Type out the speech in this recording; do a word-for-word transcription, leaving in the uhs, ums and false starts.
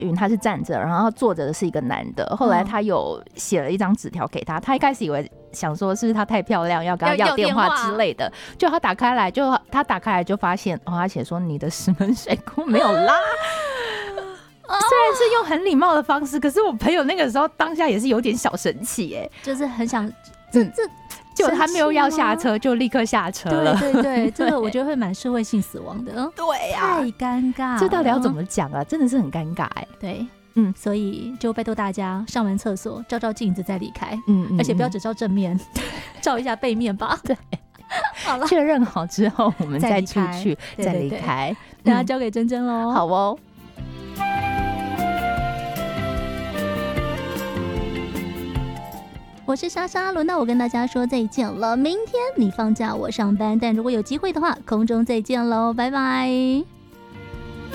云他是站着，然后坐着的是一个男的。后来他有写了一张纸条给他，他一开始以为想说是不是他太漂亮要跟他要电话之类的，就他打开来就他打开来就发现哦，他写说你的石门水库没有拉。虽然是用很礼貌的方式，可是我朋友那个时候当下也是有点小生气哎， 就是很想这这。 就他没有要下车，就立刻下车了。 对对对，这个我觉得会蛮社会性死亡的。 对呀、啊， 太尴尬了， 这到底要怎么讲啊？真的是很尴尬哎、欸。 对，嗯，所以就拜托大家上完厕所照照镜子再离开，嗯, 嗯，而且不要只照正面，照一下背面吧。 对，好了，确认好之后我们再出去，再离开。 大家交给珍珍喽。 好哦。 我是莎莎，轮到我跟大家说再见了。明天你放假，我上班，但如果有机会的话，空中再见喽，拜拜。